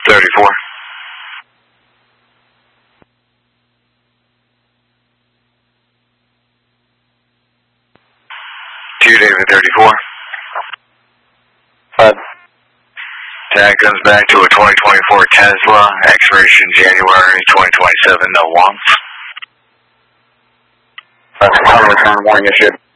34. David 34. Tag comes back to a 2024 Tesla, expiration January 2027, no wants. Return warning issued.